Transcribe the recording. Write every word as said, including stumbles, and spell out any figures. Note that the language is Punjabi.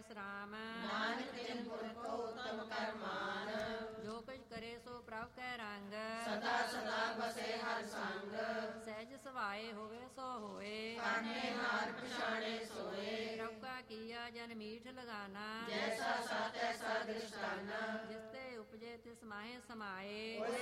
ਸਰਾਮ। ਨਾਨਕ ਤਿਨ ਗੁਰ ਕੋ ਉਤਮ ਕਰ ਮਾਨ। ਜੋ ਕੁਛ ਕਰੇ ਸੋ ਪ੍ਰਭ ਕੈ ਰੰਗ। ਸਦਾ ਸਦਾ ਬਸੇ ਹਰ ਸੰਗ। ਸਹਿਜ ਸੁਭਾਏ ਹੋਵੇ ਸੋ ਹੋਏ। ਕਾਨੇ ਹਾਰ ਪਛਾਣੇ ਸੋਏ। ਪ੍ਰਭ ਕਾ ਕੀਆ ਜਨ ਮੀਠ ਲਗਾਨਾ। ਜੈਸਾ ਸਾ ਤੈਸਾ ਦ੍ਰਿਸ਼ਟਾਨਾ। ਜਿਸ ਤੇ ਉਪਜੇ ਤਿਸ ਮਾਹੇ ਸਮਾਏ।